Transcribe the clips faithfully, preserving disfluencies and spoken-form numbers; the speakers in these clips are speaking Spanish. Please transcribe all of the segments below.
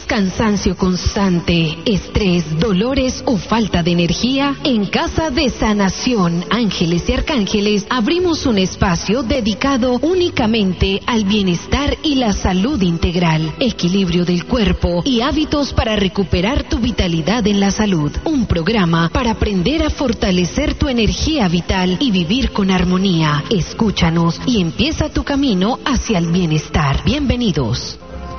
cansancio constante, estrés, dolores o falta de energía? En Casa de Sanación Ángeles y Arcángeles abrimos un espacio dedicado únicamente al bienestar y la salud integral, equilibrio del cuerpo y hábitos para recuperar tu vitalidad en la salud. Un programa para aprender a fortalecer tu energía vital y vivir con armonía. Escúchanos y empieza tu camino hacia el bienestar. Bienvenidos.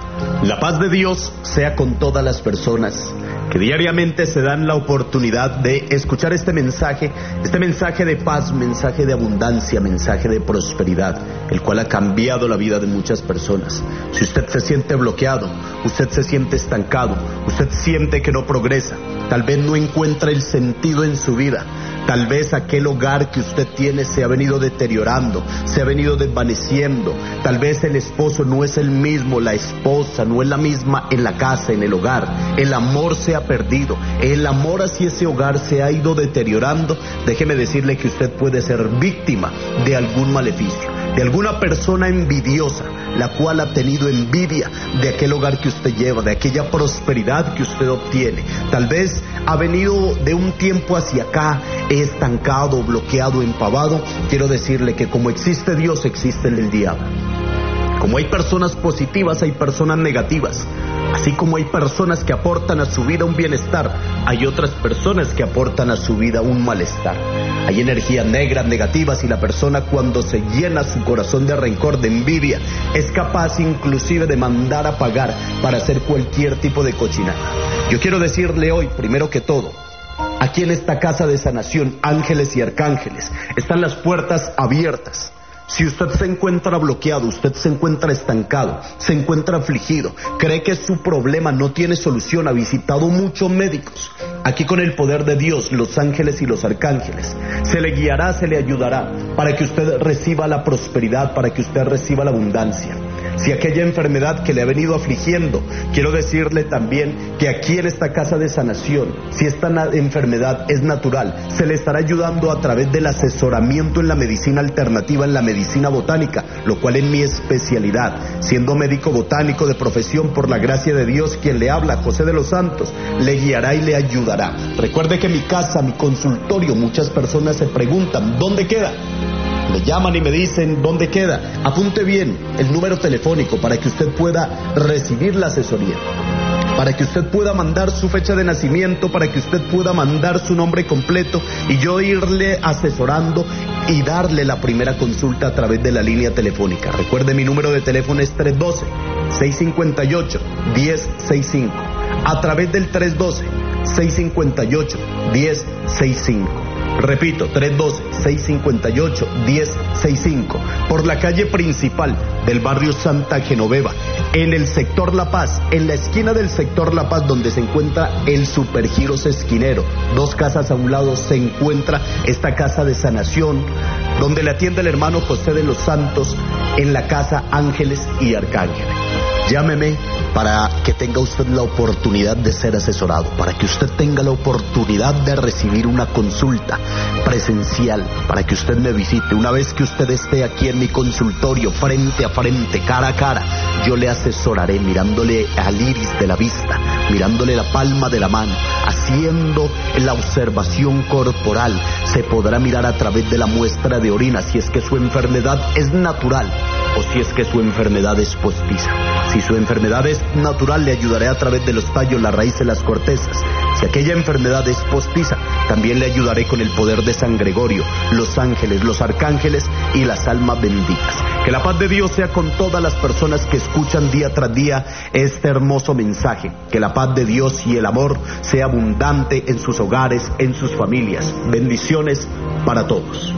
La paz de Dios sea con todas las personas que diariamente se dan la oportunidad de escuchar este mensaje, este mensaje de paz, mensaje de abundancia, mensaje de prosperidad, el cual ha cambiado la vida de muchas personas. Si usted se siente bloqueado, usted se siente estancado, usted siente que no progresa, tal vez no encuentra el sentido en su vida, tal vez aquel hogar que usted tiene se ha venido deteriorando, se ha venido desvaneciendo, tal vez el esposo no es el mismo, la esposa no es la misma en la casa, en el hogar, el amor se ha perdido, el amor hacia ese hogar se ha ido deteriorando. Déjeme decirle que usted puede ser víctima de algún maleficio, de alguna persona envidiosa, la cual ha tenido envidia de aquel hogar que usted lleva, de aquella prosperidad que usted obtiene. Tal vez ha venido de un tiempo hacia acá estancado, bloqueado, empavado. Quiero decirle que como existe Dios, existe el diablo. Como hay personas positivas, hay personas negativas. Así como hay personas que aportan a su vida un bienestar, hay otras personas que aportan a su vida un malestar. Hay energías negras, negativas, y la persona cuando se llena su corazón de rencor, de envidia, es capaz inclusive de mandar a pagar para hacer cualquier tipo de cochinada. Yo quiero decirle hoy, primero que todo, aquí en esta Casa de Sanación, Ángeles y Arcángeles, están las puertas abiertas. Si usted se encuentra bloqueado, usted se encuentra estancado, se encuentra afligido, cree que su problema no tiene solución, ha visitado muchos médicos, aquí con el poder de Dios, los ángeles y los arcángeles, se le guiará, se le ayudará para que usted reciba la prosperidad, para que usted reciba la abundancia. Si aquella enfermedad que le ha venido afligiendo, quiero decirle también que aquí en esta Casa de Sanación, si esta enfermedad es natural, se le estará ayudando a través del asesoramiento en la medicina alternativa, en la medicina botánica, lo cual es mi especialidad, siendo médico botánico de profesión por la gracia de Dios. Quien le habla, José de los Santos, le guiará y le ayudará. Recuerde que mi casa, mi consultorio, muchas personas se preguntan, ¿dónde queda? Me llaman y me dicen, ¿dónde queda? Apunte bien el número telefónico para que usted pueda recibir la asesoría, para que usted pueda mandar su fecha de nacimiento, para que usted pueda mandar su nombre completo y yo irle asesorando y darle la primera consulta a través de la línea telefónica. Recuerde, mi número de teléfono es tres uno dos, seis cinco ocho, uno cero seis cinco. A través del tres uno dos, seis cinco ocho, uno cero seis cinco. Repito, tres uno dos, seis cinco ocho, uno cero seis cinco, por la calle principal del barrio Santa Genoveva, en el sector La Paz, en la esquina del sector La Paz, donde se encuentra el Supergiros Esquinero. Dos casas a un lado se encuentra esta Casa de Sanación, donde le atiende el hermano José de los Santos, en la Casa Ángeles y Arcángeles. Llámeme para que tenga usted la oportunidad de ser asesorado, para que usted tenga la oportunidad de recibir una consulta presencial, para que usted me visite. Una vez que usted esté aquí en mi consultorio, frente a frente, cara a cara, yo le asesoraré mirándole al iris de la vista, mirándole la palma de la mano, haciendo la observación corporal. Se podrá mirar a través de la muestra de orina si es que su enfermedad es natural o si es que su enfermedad es postiza. Si su enfermedad es natural, le ayudaré a través de los tallos, las raíces, las cortezas. Si aquella enfermedad es postiza, también le ayudaré con el poder de San Gregorio, los ángeles, los arcángeles y las almas benditas. Que la paz de Dios sea con todas las personas que escuchan día tras día este hermoso mensaje. Que la paz de Dios y el amor sea abundante en sus hogares, en sus familias. Bendiciones para todos.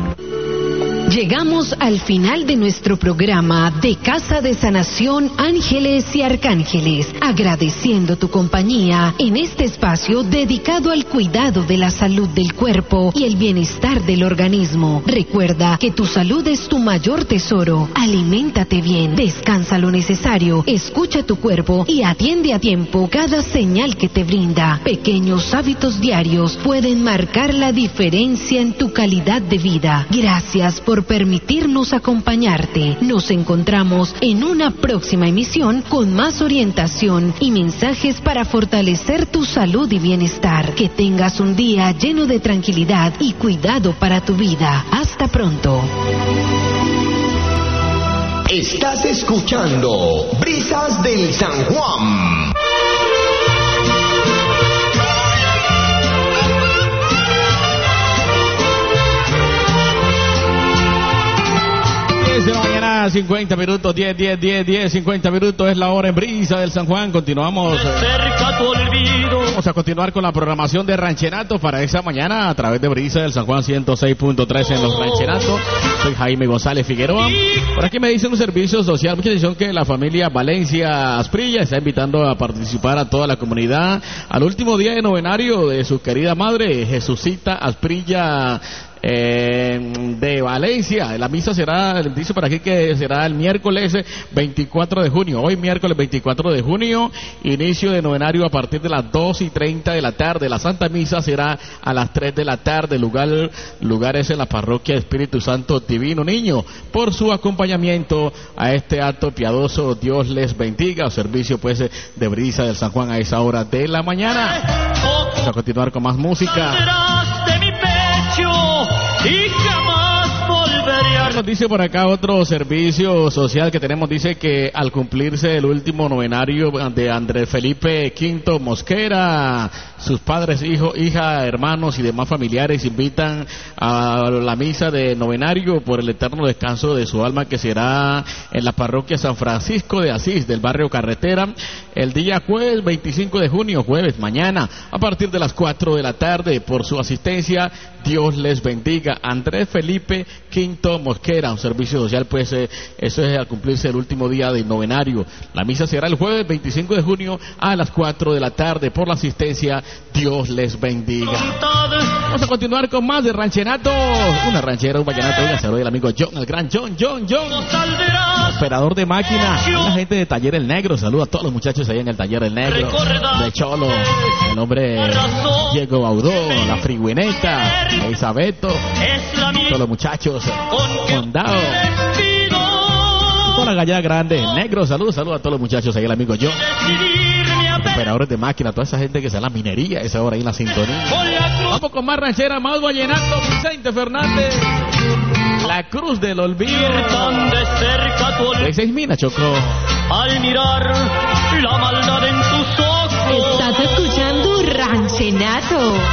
Llegamos al final de nuestro programa de Casa de Sanación Ángeles y Arcángeles, agradeciendo tu compañía en este espacio dedicado al cuidado de la salud del cuerpo y el bienestar del organismo. Recuerda que tu salud es tu mayor tesoro. Aliméntate bien, descansa lo necesario, escucha tu cuerpo y atiende a tiempo cada señal que te brinda. Pequeños hábitos diarios pueden marcar la diferencia en tu calidad de vida. Gracias por por permitirnos acompañarte. Nos encontramos en una próxima emisión con más orientación y mensajes para fortalecer tu salud y bienestar. Que tengas un día lleno de tranquilidad y cuidado para tu vida. Hasta pronto. Estás escuchando Brisas del San Juan. diez de la mañana, cincuenta minutos, diez, diez, diez, diez, cincuenta minutos es la hora en Brisa del San Juan. Continuamos. Vamos a continuar con la programación de Ranchenato para esa mañana a través de Brisa del San Juan ciento seis punto tres en los Ranchenatos. Soy Jaime González Figueroa. Por aquí me dice un servicio social, mucha atención, que la familia Valencia Asprilla está invitando a participar a toda la comunidad al último día de novenario de su querida madre, Jesucita Asprilla Eh, de Valencia. La misa será, dice por aquí que será el miércoles veinticuatro de junio, hoy miércoles veinticuatro de junio, inicio de novenario a partir de las dos y treinta de la tarde. La Santa Misa será a las tres de la tarde. Lugar, lugar es en la parroquia Espíritu Santo Divino Niño. Por su acompañamiento a este acto piadoso, Dios les bendiga. O servicio pues de Brisa del San Juan a esa hora de la mañana. Vamos a continuar con más música. Y jamás volvería. Nos dice por acá otro servicio social que tenemos, dice que al cumplirse el último novenario de Andrés Felipe Quinto Mosquera, sus padres, hijos, hija, hermanos y demás familiares invitan a la misa de novenario por el eterno descanso de su alma, que será en la parroquia San Francisco de Asís del barrio Carretera el día jueves veinticinco de junio, jueves, mañana, a partir de las cuatro de la tarde. Por su asistencia, Dios les bendiga. Andrés Felipe Quinto Mosquera, un servicio social, pues eh, eso es al cumplirse el último día del novenario. La misa será el jueves veinticinco de junio a las cuatro de la tarde. Por la asistencia, Dios les bendiga. Vamos a continuar con más de Ranchenato. Una ranchera, un vallenato, oiga, se lo del amigo John, el gran John, John, John, operador de máquina, la gente de Taller El Negro. Saluda a todos los muchachos ahí en el Taller El Negro, de Cholo, el hombre Diego Baudó, la Friguineta, Isabeto, todos los muchachos, Condado, toda la gallada grande, Negro. Saludos, saludos a todos los muchachos ahí, el amigo John, operadores de máquina, toda esa gente que está en la minería, esa hora ahí en la sintonía. Vamos con más ranchera, más vallenato. Vicente Fernández, La Cruz del Olvido. De seis minas, Chocó. Al mirar la maldad en tus ojos. Estás escuchando Ranchenato.